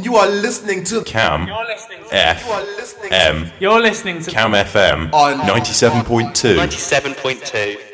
and you are listening to Cam You're listening to FM You're listening to Cam FM on 97.2. 97.2.